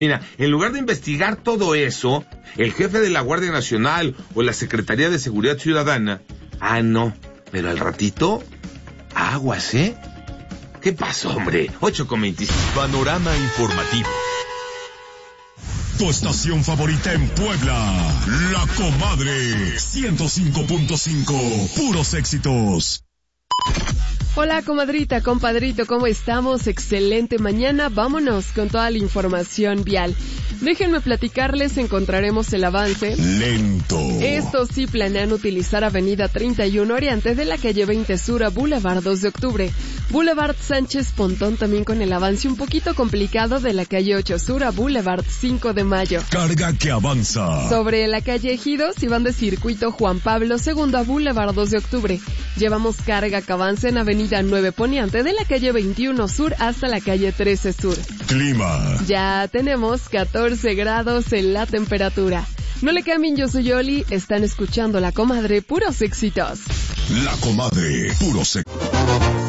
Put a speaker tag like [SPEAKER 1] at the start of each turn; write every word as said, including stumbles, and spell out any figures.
[SPEAKER 1] Mira, en lugar de investigar todo eso, el jefe de la Guardia Nacional o la Secretaría de Seguridad Ciudadana... Ah, no, pero al ratito, aguas, ¿eh? ¿Qué pasó, hombre? ocho con veinticinco.
[SPEAKER 2] Panorama informativo.
[SPEAKER 3] Tu estación favorita en Puebla, La Comadre, ciento cinco punto cinco, puros éxitos.
[SPEAKER 4] Hola, comadrita, compadrito, ¿cómo estamos? Excelente mañana, vámonos con toda la información vial. Déjenme platicarles, encontraremos el avance
[SPEAKER 3] lento.
[SPEAKER 4] Estos sí planean utilizar Avenida treinta y uno Oriente de la calle veinte Sur a Boulevard dos de octubre. Boulevard Sánchez Pontón también con el avance un poquito complicado de la calle ocho Sur a Boulevard cinco de Mayo.
[SPEAKER 3] Carga que avanza.
[SPEAKER 4] Sobre la calle Ejidos, si van de Circuito Juan Pablo segundo a Boulevard dos de octubre. Llevamos carga que avanza en Avenida nueve Poniente de la calle veintiuno Sur hasta la calle trece Sur.
[SPEAKER 3] Clima.
[SPEAKER 4] Ya tenemos catorce grados en la temperatura. No le cambien, yo soy Yoli, están escuchando La Comadre, puros éxitos.
[SPEAKER 3] La Comadre, puros éxitos.